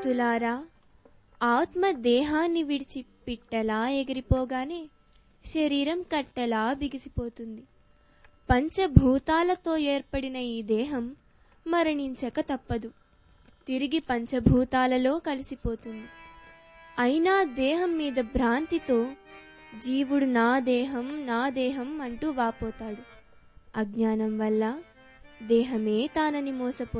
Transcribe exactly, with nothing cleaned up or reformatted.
భక్తులారా, ఆత్మ దేహాన్ని విడిచి పిట్టలా ఎగిరిపోగానే శరీరం కట్టెలా బిగిసిపోతుంది. పంచభూతాలతో ఏర్పడిన ఈ దేహం మరణించక తప్పదు, తిరిగి పంచభూతాలలో కలిసిపోతుంది. అయినా దేహం మీద భ్రాంతితో జీవుడు నా దేహం నా దేహం అంటూ వాపోతాడు. అజ్ఞానం వల్ల దేహమే తానని మోసపో